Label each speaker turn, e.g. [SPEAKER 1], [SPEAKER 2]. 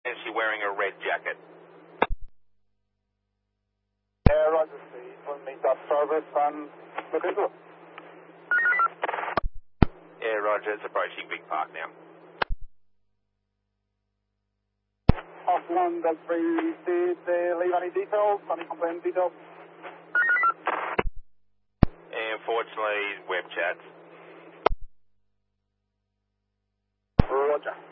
[SPEAKER 1] Is she wearing a red jacket?
[SPEAKER 2] Yeah, Roger. He's going to meet that service and look into it.
[SPEAKER 1] Yeah, Roger. It's approaching Big Park now.
[SPEAKER 2] Off 1, Del 3, did they leave any details? Any complaint details?
[SPEAKER 1] Unfortunately, web chats.
[SPEAKER 2] Roger.